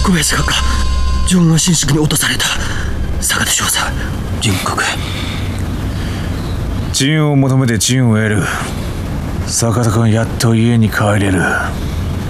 小林閣下、上岸伸縮に落とされた。坂田少佐、純国。 陣を求めて陣を得る。坂田君やっと家に帰れる。